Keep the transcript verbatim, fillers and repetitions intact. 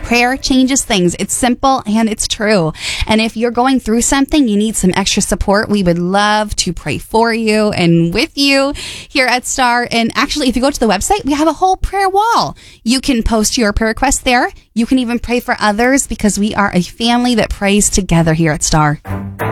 Prayer changes things. It's simple and it's true. And if you're going through something, you need some extra support, we would love to pray for you and with you here at Star. And actually, if you go to the website, we have a whole prayer wall. You can post your prayer requests there. You can even pray for others because we are a family that prays together here at Star.